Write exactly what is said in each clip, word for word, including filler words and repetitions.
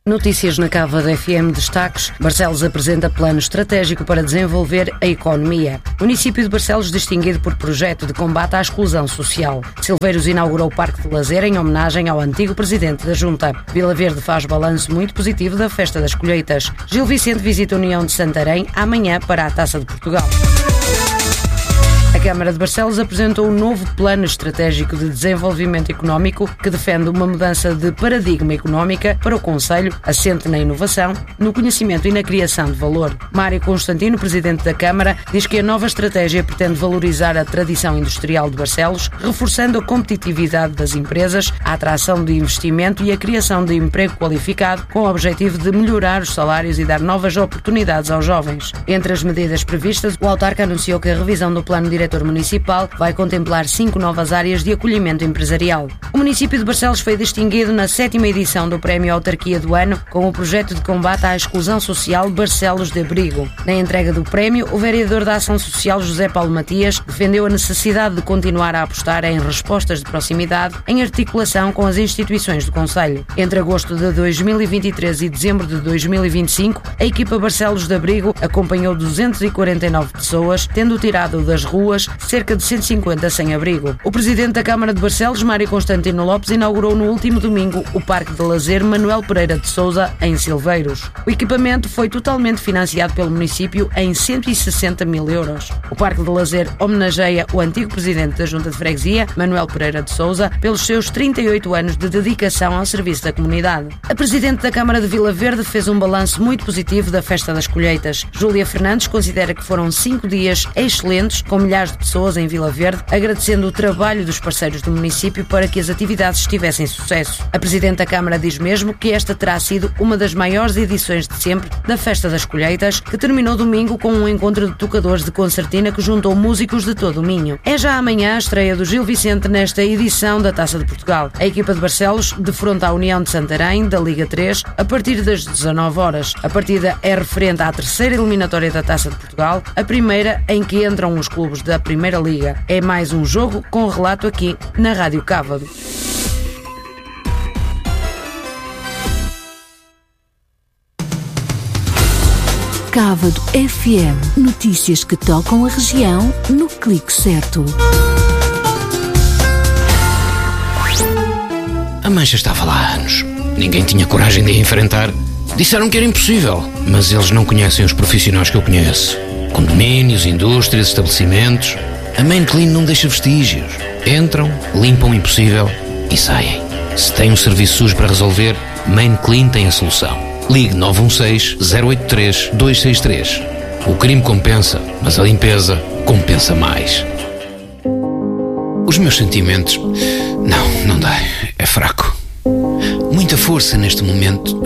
Notícias na Cava da F M. Destaques. Barcelos apresenta plano estratégico para desenvolver a economia. Município de Barcelos distinguido por projeto de combate à exclusão social. Silveiros inaugurou o Parque de Lazer em homenagem ao antigo presidente da Junta. Vila Verde faz balanço muito positivo da Festa das Colheitas. Gil Vicente visita a União de Santarém amanhã para a Taça de Portugal. A Câmara de Barcelos apresentou um novo plano estratégico de desenvolvimento económico que defende uma mudança de paradigma económica para o concelho, assente na inovação, no conhecimento e na criação de valor. Mário Constantino, presidente da Câmara, diz que a nova estratégia pretende valorizar a tradição industrial de Barcelos, reforçando a competitividade das empresas, a atração de investimento e a criação de emprego qualificado, com o objetivo de melhorar os salários e dar novas oportunidades aos jovens. Entre as medidas previstas, o autarca anunciou que a revisão do plano diretor municipal vai contemplar cinco novas áreas de acolhimento empresarial. O município de Barcelos foi distinguido na sétima edição do Prémio Autarquia do Ano com o projeto de combate à exclusão social Barcelos de Abrigo. Na entrega do prémio, o vereador da Ação Social José Paulo Matias defendeu a necessidade de continuar a apostar em respostas de proximidade em articulação com as instituições do concelho. Entre agosto de dois mil e vinte e três e dezembro de dois mil e vinte e cinco, a equipa Barcelos de Abrigo acompanhou duzentas e quarenta e nove pessoas, tendo tirado das ruas cerca de cento e cinquenta sem abrigo. O presidente da Câmara de Barcelos, Mário Constantino Lopes, inaugurou no último domingo o Parque de Lazer Manuel Pereira de Sousa, em Silveiros. O equipamento foi totalmente financiado pelo município em cento e sessenta mil euros. O Parque de Lazer homenageia o antigo presidente da Junta de Freguesia, Manuel Pereira de Sousa, pelos seus trinta e oito anos de dedicação ao serviço da comunidade. A presidente da Câmara de Vila Verde fez um balanço muito positivo da Festa das Colheitas. Júlia Fernandes considera que foram cinco dias excelentes, com milhares de pessoas em Vila Verde, agradecendo o trabalho dos parceiros do município para que as atividades tivessem sucesso. A Presidente da Câmara diz mesmo que esta terá sido uma das maiores edições de sempre da Festa das Colheitas, que terminou domingo com um encontro de tocadores de concertina que juntou músicos de todo o Minho. É já amanhã a estreia do Gil Vicente nesta edição da Taça de Portugal. A equipa de Barcelos defronta a União de Santarém, da Liga três, a partir das dezanove horas. A partida é referente à terceira eliminatória da Taça de Portugal, a primeira em que entram os clubes da Primeira Liga. É mais um jogo com relato aqui na Rádio Cávado. Cávado F M. Notícias que tocam a região no clique certo. A mancha estava lá há anos. Ninguém tinha coragem de a enfrentar. Disseram que era impossível, mas eles não conhecem os profissionais que eu conheço. Condomínios, indústrias, estabelecimentos. A Main Clean não deixa vestígios. Entram, limpam o impossível e saem. Se tem um serviço sujo para resolver, Main Clean tem a solução. Ligue nove um seis, zero oito três, dois seis três. O crime compensa, mas a limpeza compensa mais. Os meus sentimentos... Não, não dá. É fraco. Muita força neste momento.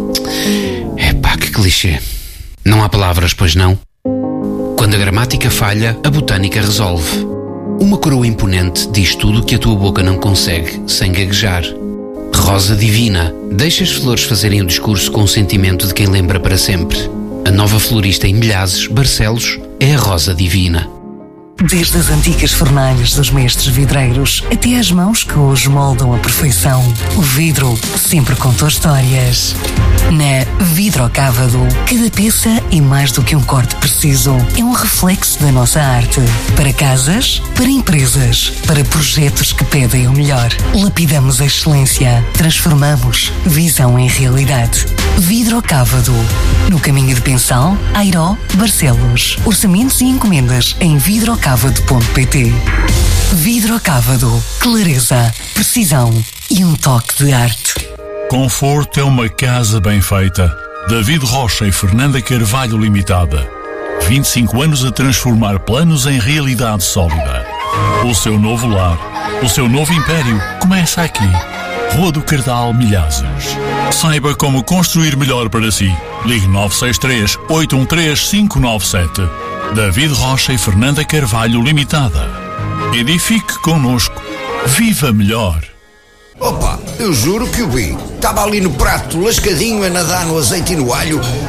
Epá, que clichê. Não há palavras, pois não? Quando a gramática falha, a botânica resolve. Uma coroa imponente diz tudo o que a tua boca não consegue, sem gaguejar. Rosa divina. Deixa as flores fazerem o discurso com o sentimento de quem lembra para sempre. A nova florista em Milhazes, Barcelos, é a Rosa Divina. Desde as antigas fornalhas dos mestres vidreiros até às mãos que hoje moldam a perfeição, o vidro sempre contou histórias. Na Vidrocávado, cada peça é mais do que um corte preciso. É um reflexo da nossa arte. Para casas, para empresas, para projetos que pedem o melhor. Lapidamos a excelência. Transformamos visão em realidade. Vidrocávado. No caminho de Pensal, Airó, Barcelos. Orçamentos e encomendas em vidrocávado ponto pt. Vidrocávado. Clareza, precisão e um toque de arte. Conforto é uma casa bem feita. David Rocha e Fernanda Carvalho Limitada. vinte e cinco anos a transformar planos em realidade sólida. O seu novo lar, o seu novo império começa aqui. Rua do Cardal, Milhazes. Saiba como construir melhor para si. Ligue nove seis três, oito um três, cinco nove sete. David Rocha e Fernanda Carvalho Limitada. Edifique connosco. Viva melhor. Opa, eu juro que o vi. Estava ali no prato, lascadinho, a nadar no azeite e no alho.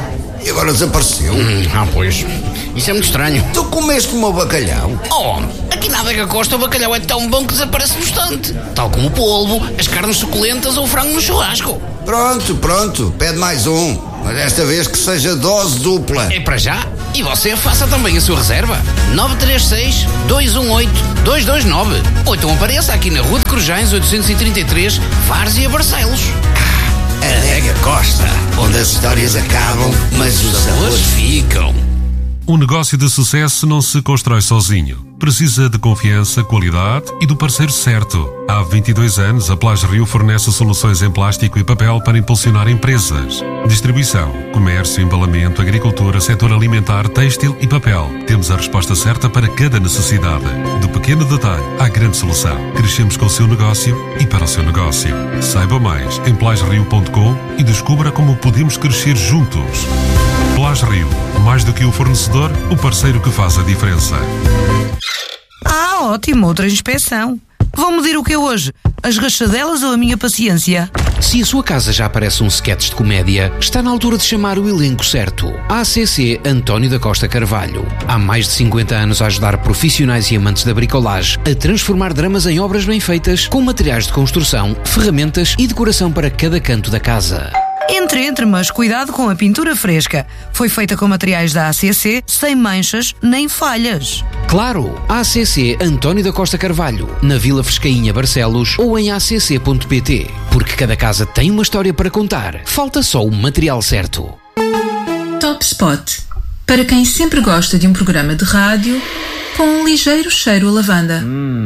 e agora desapareceu. Hum, ah, pois. Isso é muito estranho. Tu comeste o meu bacalhau? Oh, aqui na Adega Costa o bacalhau é tão bom que desaparece no instante. Tal como o polvo, as carnes suculentas ou o frango no churrasco. Pronto, pronto. Pede mais um. Mas desta vez que seja dose dupla. É para já. E você faça também a sua reserva. nove três seis, dois um oito, dois dois nove. Ou então apareça aqui na Rua de Corujães oitocentos e trinta e três, Várzea, Barcelos. Adega Costa, onde as histórias acabam, mas os sabores ficam. Um negócio de sucesso não se constrói sozinho. Precisa de confiança, qualidade e do parceiro certo. Há vinte e dois anos, a Plage Rio fornece soluções em plástico e papel para impulsionar empresas. Distribuição, comércio, embalamento, agricultura, setor alimentar, têxtil e papel. Temos a resposta certa para cada necessidade. Do pequeno detalhe à grande solução. Crescemos com o seu negócio e para o seu negócio. Saiba mais em plage rio ponto com e descubra como podemos crescer juntos. Plage Rio, mais do que o fornecedor, o parceiro que faz a diferença. Ah, ótimo, outra inspeção. Vão medir o que hoje? As rachadelas ou a minha paciência? Se a sua casa já parece um sketch de comédia, está na altura de chamar o elenco certo. A C C António da Costa Carvalho. Há mais de cinquenta anos a ajudar profissionais e amantes da bricolagem a transformar dramas em obras bem feitas, com materiais de construção, ferramentas e decoração para cada canto da casa. Entre, entre, mas cuidado com a pintura fresca. Foi feita com materiais da A C C, sem manchas nem falhas. Claro, A C C António da Costa Carvalho, na Vila Frescainha, Barcelos, ou em a c c ponto p t. Porque cada casa tem uma história para contar. Falta só o material certo. Top Spot. Para quem sempre gosta de um programa de rádio com um ligeiro cheiro a lavanda. Hum.